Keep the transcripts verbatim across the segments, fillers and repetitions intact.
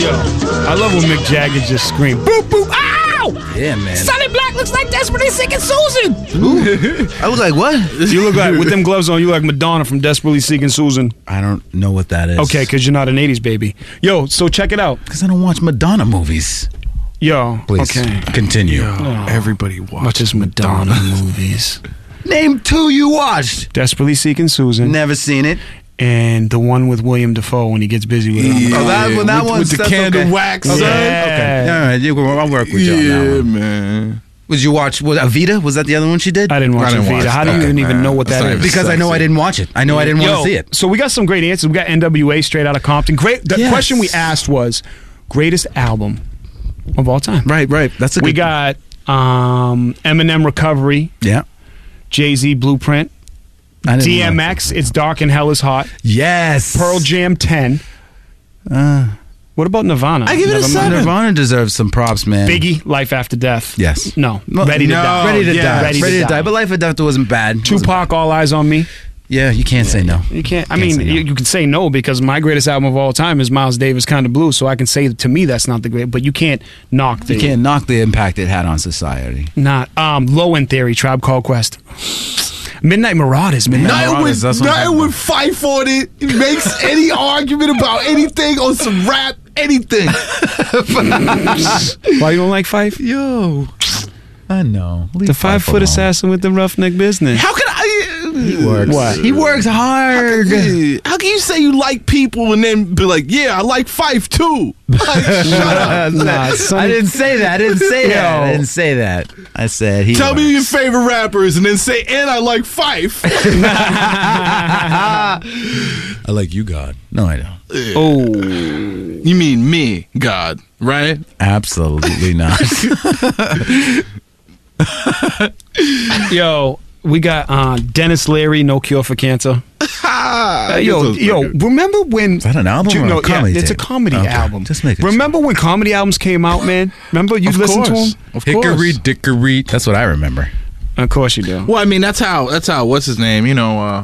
I love when Mick Jagger just screamed, boop, boop, ow! Yeah, man. Sonny Black looks like Desperately Seeking Susan. I was like, what? You look like, with them gloves on, you look like Madonna from Desperately Seeking Susan. I don't know what that is. Okay, because you're not an eighties baby. Yo, so check it out. Because I don't watch Madonna movies. Yo, Please, okay. continue. Oh. Everybody Watches Madonna movies. Name two you watched. Desperately Seeking Susan. Never seen it. And the one with William Dafoe when he gets busy with it. Yeah. Oh, that, well, that with, one's with the that's candle okay. wax. Okay. son. Yeah. Okay. All right, you, I'll work with you on that Yeah, one. man. Would you watch was Avita? Was that the other one she did? I didn't watch I didn't Evita. watch How do you that, even, even man. know what That's that not is? even Because I know I didn't watch it. I know I didn't want Yo, to see it. So we got some great answers. We got N W A straight out of Compton. Great. The Yes. question we asked was greatest album of all time. Right, right. That's a good We got um, Eminem Recovery, Yeah. Jay-Z Blueprint, I didn't D M watch X it. It's Dark and Hell is Hot, Yes. Pearl Jam ten. Uh, What about Nirvana? I give it a Never mind. seven. Nirvana deserves some props, man. Biggie, Life After Death. Yes. No. Well, Ready to no. Die. Ready to yeah, die. Ready, Ready, to, to die. die. But Life or Death wasn't bad. Tupac, All Eyes on Me. Yeah, you can't say no. You can't. I Can't mean, say no. you, you can say no because my greatest album of all time is Miles Davis, Kind of Blue. So I can say to me that's not the great. But you can't knock the. You can't knock the impact it had on society. Not um, Low End Theory, Tribe Called Quest, Midnight Marauders, Midnight Nothing Nothing with- with, that's what I'm nothing talking with Fife on it. It makes any argument about anything on some rap, anything. Why you don't like Fife? Yo, I know. Leave The five Fife foot alone. assassin with the roughneck business. How can I? He works. What? He works hard. How can you say you like people and then be like, yeah, I like Fife too? Like, shut up. Nah, son, I didn't say that. I didn't say that. I Yo. didn't say that. I said he. Tell me your works. favorite rappers and then say, and I like Fife. I like you, God. No, I don't. Oh, You mean me, God, right? Absolutely not. yo, we got uh, Dennis Leary, No Cure for Cancer. Uh, yo, yo, remember when? Is that an album you or a know, comedy yeah, it's a tape? comedy Okay, album. just make it Remember when comedy albums came out, man? Remember you Of listened to course. them? Of Hickory course. dickory. That's what I remember. Of course you do. Well, I mean, that's how, that's how, what's his name? You know, uh,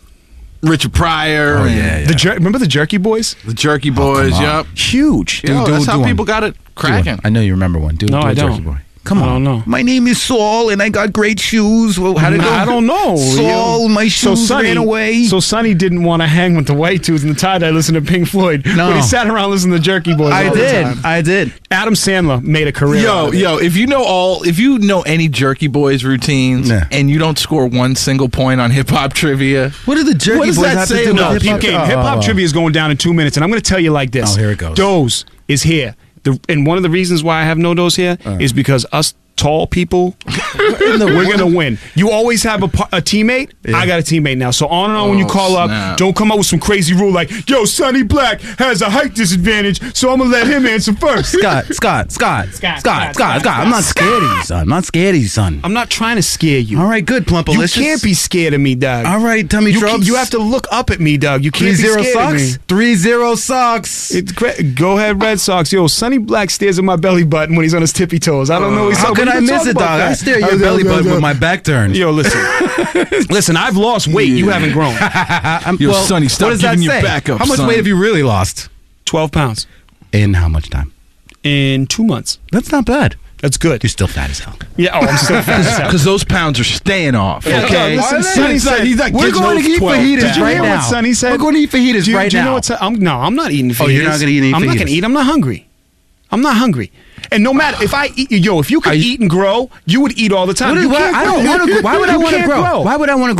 Richard Pryor. Oh, and yeah, yeah. The jer- remember the Jerky Boys? The Jerky Boys, come on. yep. Huge. Yo, do- that's do how one. people got it Do one. cracking. I know you remember one. Do, No, do a I Jersey don't. Boy. Come I on. don't know. My name is Saul, and I got great shoes. Well, how did it go? I don't know. Saul, yo. my so shoes Sonny, ran away. So Sonny didn't want to hang with the white dudes and the tie-dye listening to Pink Floyd. No. But he sat around listening to Jerky Boys I all the did. time. I did. Adam Sandler made a career out Yo, of it. yo, if you know all, if you know any Jerky Boys routines Yeah. and you don't score one single point on hip hop trivia, What did the Jerky What does Boys that have say to do about with No, hip-hop? keep game. Oh, Hip hop oh, oh. trivia is going down in two minutes, and I'm going to tell you like this. Oh, here it goes. Doze is here. The, and one of the reasons why I have no Doze here is because us tall people, we're going to win. You always have a, pa- a teammate. I got a teammate now. So on and on when you Oh, call snap. up, don't come up with some crazy rule like, yo, Sonny Black has a height disadvantage, so I'm going to let him answer first. Scott, Scott, Scott, Scott, Scott, Scott, Scott. I'm not scared of you, son. I'm not scared of you, son. I'm not trying to scare you. All right, good, You Plumpalicious. can't be scared of me, Doug. All right, tummy You, drums. you have to look up at me, Doug. You Three can't be zero scared of me. socks. Three zero socks. It's great. Go ahead, Red Sox. Yo, Sonny Black stares at my belly button when he's on his tippy toes. I don't know. He's How up. can We I can miss talk it, about dog? that. I stare at your belly button with my back turned. Yo, listen. Listen, I've lost weight. You haven't grown. I'm, Yo, Sonny, stop what does that giving your say? back up, How much son. weight have you really lost? twelve pounds In how much time? in two months. That's not bad. That's good. You're still fat as hell. Yeah, oh, I'm still fat as hell. because those pounds are staying off. Yeah, Okay, listen, He's Sonny not- said- he's not We're getting going to those eat twelve fajitas pounds. Did you right hear now. what Sonny said? We're going to eat fajitas do you, right do you know now. what's? I'm no, I'm not eating fajitas. Oh, you're not gonna eat any I'm not fajitas? gonna eat. I'm not hungry. I'm not hungry. And no matter if I eat, yo, if you could Are you- eat and grow, you would eat all the time. What is- You why- can't I don't grow. want to. Why would I You want to can't grow? Why would I want to